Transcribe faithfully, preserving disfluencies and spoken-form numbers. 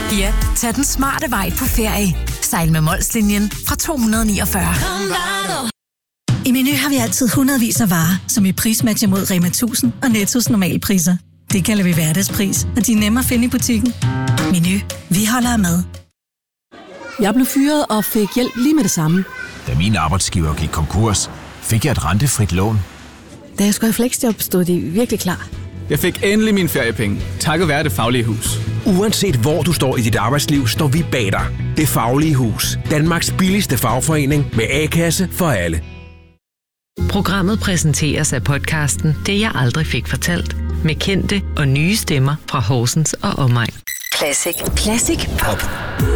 Ja, tag den smarte vej på ferie. Sejl med Molslinjen fra to hundrede niogfyrre. I Meny har vi altid hundredvis af varer, som i prismatcher mod Rema tusind og Nettos normalpriser. Det kalder vi hverdagspris, og de er nemme at finde i butikken. Meny, vi holder af mad. Jeg blev fyret og fik hjælp lige med det samme. Da min arbejdsgiver gik konkurs, fik jeg et rentefrit lån. Da jeg skulle have fleksjob, stod de virkelig klar. Jeg fik endelig mine feriepenge, takket være Det Faglige Hus. Uanset hvor du står i dit arbejdsliv, står vi bag dig. Det Faglige Hus. Danmarks billigste fagforening med A-kasse for alle. Programmet præsenteres af podcasten Det jeg aldrig fik fortalt. Med kendte og nye stemmer fra Horsens og omegn. Classic. Classic Pop.